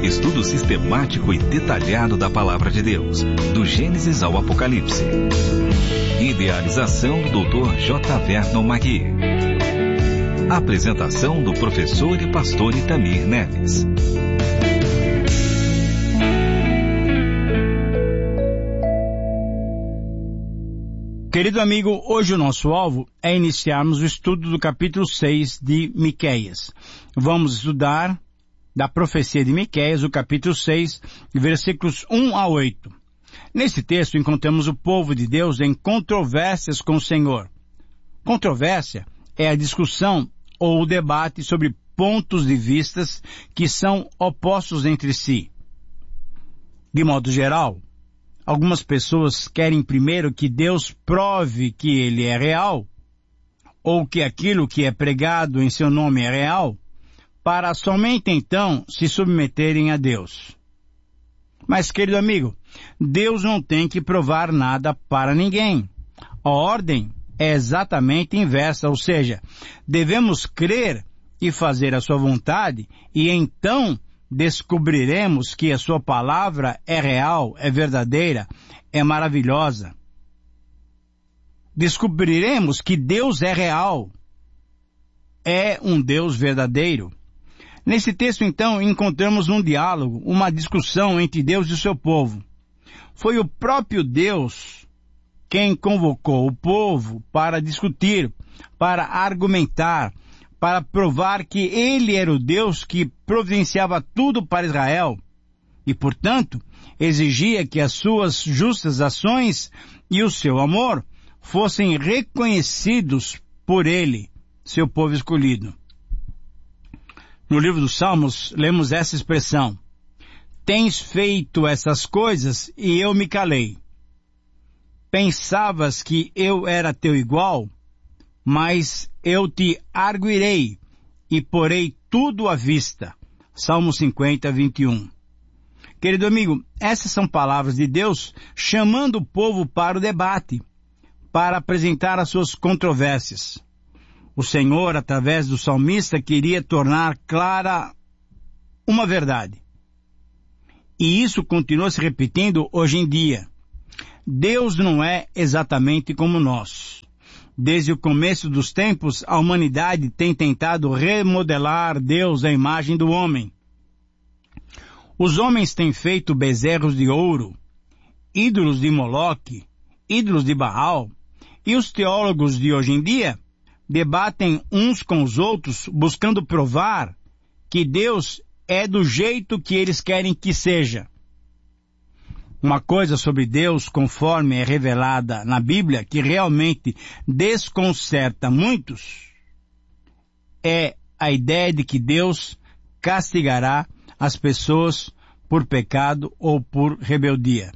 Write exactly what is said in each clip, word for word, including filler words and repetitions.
Estudo sistemático e detalhado da Palavra de Deus, do Gênesis ao Apocalipse. Idealização do doutor J. Vernon Magui. Apresentação do professor e pastor Itamir Neves. Querido amigo, hoje o nosso alvo é iniciarmos o estudo do capítulo seis de Miqueias. Vamos estudar da profecia de Miqueias, o capítulo seis, versículos um a oito. Nesse texto encontramos o povo de Deus em controvérsias com o Senhor. Controvérsia é a discussão ou o debate sobre pontos de vistas que são opostos entre si. De modo geral, algumas pessoas querem primeiro que Deus prove que Ele é real, ou que aquilo que é pregado em seu nome é real, para somente então se submeterem a Deus. Mas, querido amigo, Deus não tem que provar nada para ninguém. A ordem é exatamente inversa, ou seja, devemos crer e fazer a sua vontade, e então descobriremos que a sua palavra é real, é verdadeira, é maravilhosa. Descobriremos que Deus é real, é um Deus verdadeiro. Nesse texto, então, encontramos um diálogo, uma discussão entre Deus e o seu povo. Foi o próprio Deus quem convocou o povo para discutir, para argumentar, para provar que Ele era o Deus que providenciava tudo para Israel e, portanto, exigia que as suas justas ações e o seu amor fossem reconhecidos por Ele, seu povo escolhido. No livro dos Salmos, lemos essa expressão: tens feito essas coisas e eu me calei. Pensavas que eu era teu igual, mas eu te arguirei e porei tudo à vista. Salmo cinquenta, vinte e um. Querido amigo, essas são palavras de Deus chamando o povo para o debate, para apresentar as suas controvérsias. O Senhor, através do salmista, queria tornar clara uma verdade. E isso continua se repetindo hoje em dia. Deus não é exatamente como nós. Desde o começo dos tempos, a humanidade tem tentado remodelar Deus à imagem do homem. Os homens têm feito bezerros de ouro, ídolos de Moloque, ídolos de Baal, e os teólogos de hoje em dia debatem uns com os outros, buscando provar que Deus é do jeito que eles querem que seja. Uma coisa sobre Deus, conforme é revelada na Bíblia, que realmente desconcerta muitos, é a ideia de que Deus castigará as pessoas por pecado ou por rebeldia.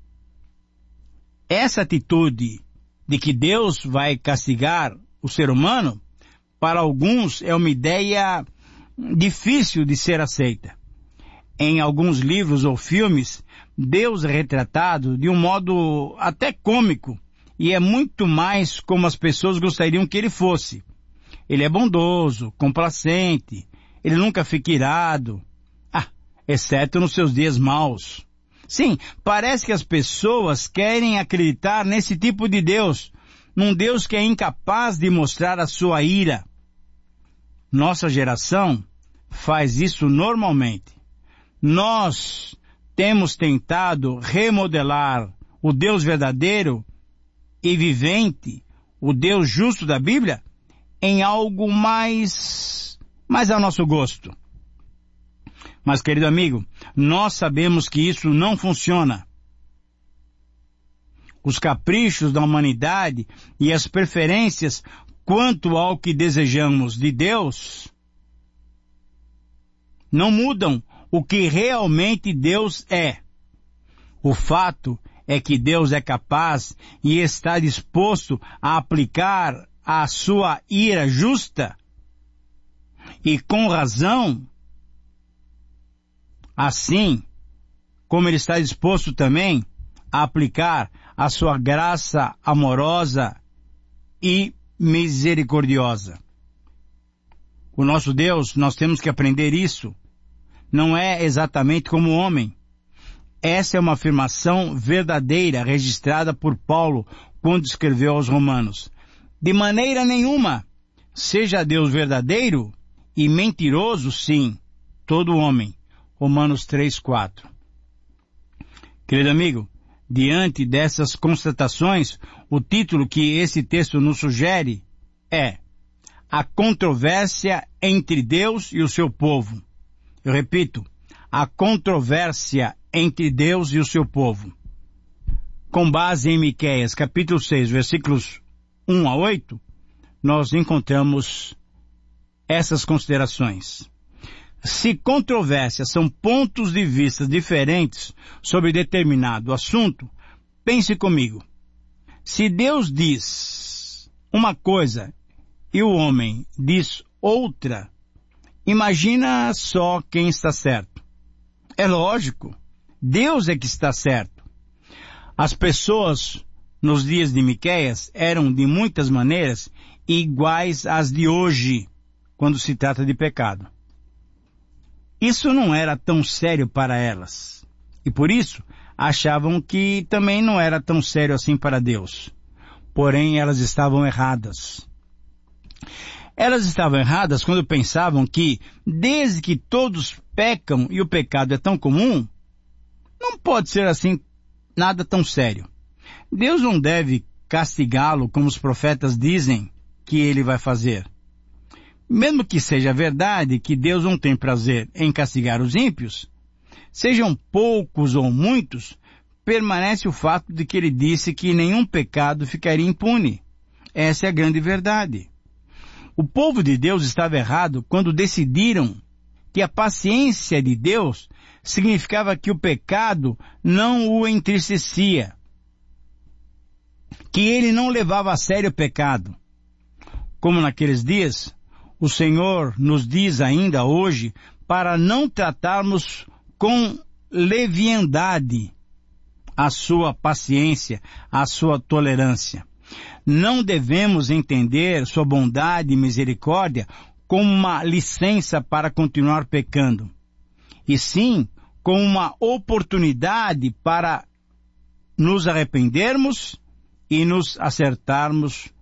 Essa atitude de que Deus vai castigar o ser humano, para alguns é uma ideia difícil de ser aceita. Em alguns livros ou filmes, Deus é retratado de um modo até cômico, e é muito mais como as pessoas gostariam que ele fosse. Ele é bondoso, complacente, ele nunca fica irado, ah, exceto nos seus dias maus. Sim, parece que as pessoas querem acreditar nesse tipo de Deus, num Deus que é incapaz de mostrar a sua ira. Nossa geração faz isso normalmente. Nós temos tentado remodelar o Deus verdadeiro e vivente, o Deus justo da Bíblia, em algo mais, mais ao nosso gosto. Mas, querido amigo, nós sabemos que isso não funciona. Os caprichos da humanidade e as preferências quanto ao que desejamos de Deus não mudam o que realmente Deus é. O fato é que Deus é capaz e está disposto a aplicar a sua ira justa e com razão, assim como Ele está disposto também a aplicar a sua graça amorosa e misericordiosa. O nosso Deus, nós temos que aprender isso. não é exatamente como o homem. Essa é uma afirmação verdadeira registrada por Paulo quando escreveu aos Romanos. De maneira nenhuma, seja Deus verdadeiro e mentiroso, sim, todo homem. Romanos três, quatro. Querido amigo, diante dessas constatações, o título que esse texto nos sugere é A Controvérsia entre Deus e o seu povo. Eu repito, a controvérsia entre Deus e o seu povo. Com base em Miqueias, capítulo seis, versículos um a oito, nós encontramos essas considerações. Se controvérsias são pontos de vista diferentes sobre determinado assunto, pense comigo. Se Deus diz uma coisa e o homem diz outra, imagina só quem está certo. É lógico, Deus é que está certo. As pessoas nos dias de Miqueias eram de muitas maneiras iguais às de hoje, quando se trata de pecado. Isso não era tão sério para elas, e por isso achavam que também não era tão sério assim para Deus. Porém, elas estavam erradas. Elas estavam erradas quando pensavam que, desde que todos pecam e o pecado é tão comum, não pode ser assim nada tão sério. Deus não deve castigá-lo como os profetas dizem que ele vai fazer. Mesmo que seja verdade que Deus não tem prazer em castigar os ímpios, sejam poucos ou muitos, permanece o fato de que ele disse que nenhum pecado ficaria impune. Essa é a grande verdade. O povo de Deus estava errado quando decidiram que a paciência de Deus significava que o pecado não o entristecia, que ele não levava a sério o pecado. Como naqueles dias, o Senhor nos diz ainda hoje para não tratarmos com leviandade a sua paciência, a sua tolerância. Não devemos entender sua bondade e misericórdia como uma licença para continuar pecando, e sim como uma oportunidade para nos arrependermos e nos acertarmos